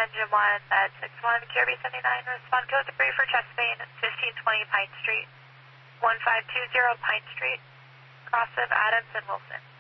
Engine 1, Med 61, QRB 79, respond code 3 for chest pain, 1520 Pine Street, 1520 Pine Street, cross of Adams and Wilson.